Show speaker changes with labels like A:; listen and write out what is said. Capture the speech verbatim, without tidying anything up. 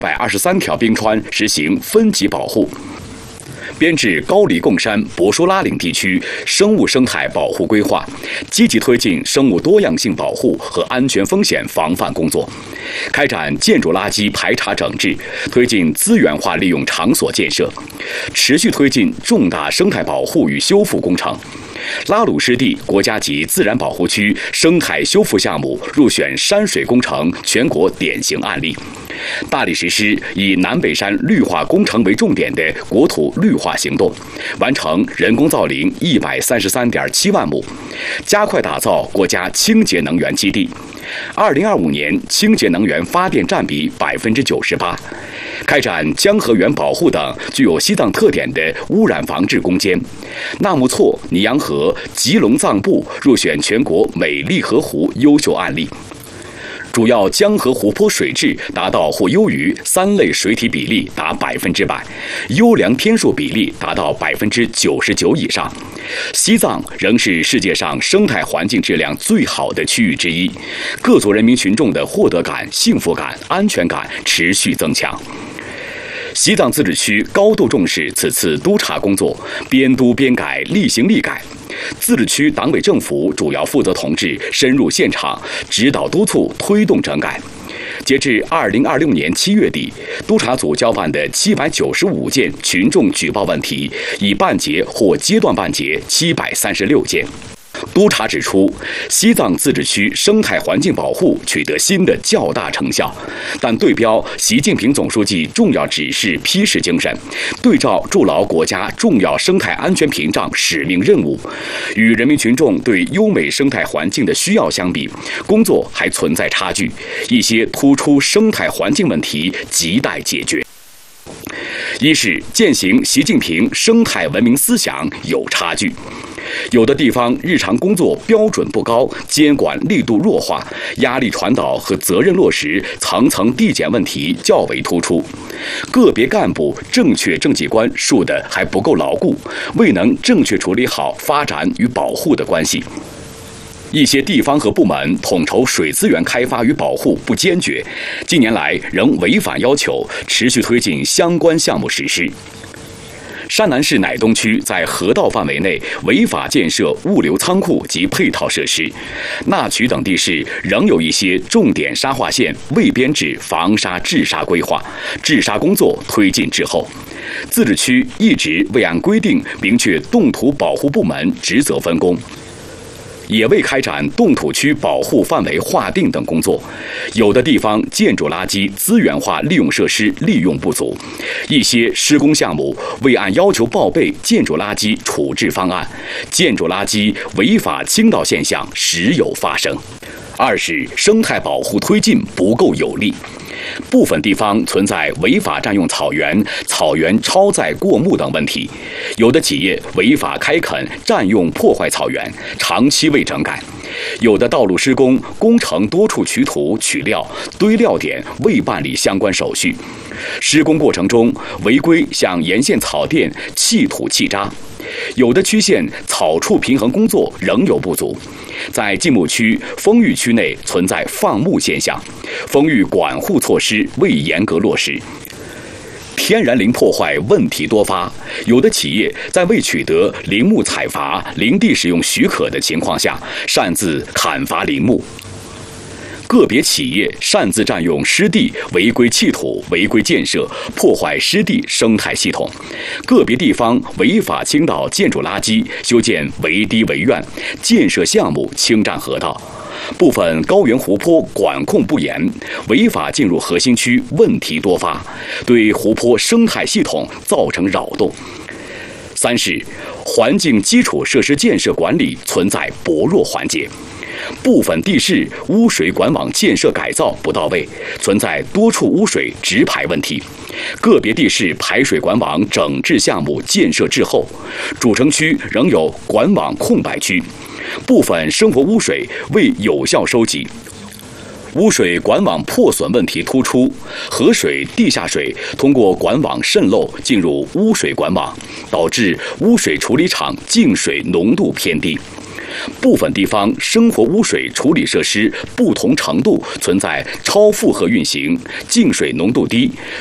A: 一百二十三条冰川实行分级保护，编制高黎贡山、博舒拉岭地区生物生态保护规划，积极推进生物多样性保护和安全风险防范工作，开展建筑垃圾排查整治，推进资源化利用场所建设，持续推进重大生态保护与修复工程。拉鲁湿地国家级自然保护区生态修复项目入选山水工程全国典型案例，大力实施以南北山绿化工程为重点的国土绿化行动，完成人工造林一百三十三点七万亩，加快打造国家清洁能源基地。二零二五年清洁能源发电占比百分之九十八，开展江河源保护等具有西藏特点的污染防治攻坚。纳木错、尼洋河、吉隆藏布入选全国美丽河湖优秀案例。主要江河湖泊水质达到或优于三类水体比例达百分之百，优良天数比例达到百分之九十九以上。西藏仍是世界上生态环境质量最好的区域之一，各族人民群众的获得感、幸福感、安全感持续增强。西藏自治区高度重视此次督查工作，边督边改，力行力改。自治区党委政府主要负责同志深入现场，指导督促推动整改。截至二零二六年七月底，督查组交办的七百九十五件群众举报问题，已办结或阶段办结七百三十六件。督查指出，西藏自治区生态环境保护取得新的较大成效，但对标习近平总书记重要指示批示精神，对照筑牢国家重要生态安全屏障使命任务，与人民群众对优美生态环境的需要相比，工作还存在差距，一些突出生态环境问题亟待解决。一是践行习近平生态文明思想有差距，有的地方日常工作标准不高，监管力度弱化，压力传导和责任落实层层递减问题较为突出，个别干部正确政绩观树得还不够牢固，未能正确处理好发展与保护的关系。一些地方和部门统筹水资源开发与保护不坚决，近年来仍违反要求，持续推进相关项目实施。山南市乃东区在河道范围内违法建设物流仓库及配套设施，那曲等地市仍有一些重点沙化线未编制防沙治沙规划，治沙工作推进滞后。自治区一直未按规定明确冻土保护部门职责分工，也未开展冻土区保护范围划定等工作，有的地方建筑垃圾资源化利用设施利用不足，一些施工项目未按要求报备建筑垃圾处置方案，建筑垃圾违法倾倒现象时有发生。二是生态保护推进不够有力，部分地方存在违法占用草原、草原超载过目等问题，有的企业违法开垦、占用破坏草原，长期未整改；有的道路施工工程多处取土取料，堆料点未办理相关手续，施工过程中违规向沿线草甸弃土弃渣。有的区县草处平衡工作仍有不足，在禁牧区、风域区内存在放牧现象，风域管护措施未严格落实。天然林破坏问题多发，有的企业在未取得林木采伐、林地使用许可的情况下，擅自砍伐林木。个别企业擅自占用湿地，违规弃土、违规建设，破坏湿地生态系统；个别地方违法倾倒建筑垃圾，修建围堤围院，建设项目侵占河道；部分高原湖泊管控不严，违法进入核心区，问题多发，对湖泊生态系统造成扰动。三是环境基础设施建设管理存在薄弱环节，部分地市污水管网建设改造不到位，存在多处污水直排问题；个别地市排水管网整治项目建设滞后，主城区仍有管网空白区，部分生活污水未有效收集。污水管网破损问题突出，河水、地下水通过管网渗漏进入污水管网，导致污水处理厂净水浓度偏低。 部分地方生活污水处理设施不同程度存在超负荷运行、净水浓度低、